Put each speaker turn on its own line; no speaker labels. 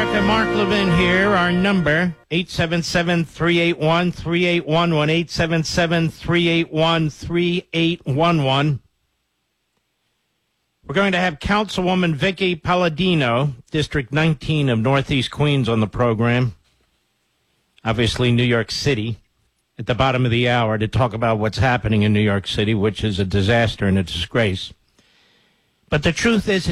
America. Mark Levin here. Our number, 877-381-3811, 877-381-3811. We're going to have Councilwoman Vicky Palladino, District 19 of Northeast Queens, on the program. Obviously, New York City, at the bottom of the hour to talk about what's happening in New York City, which is a disaster and a disgrace. But the truth is,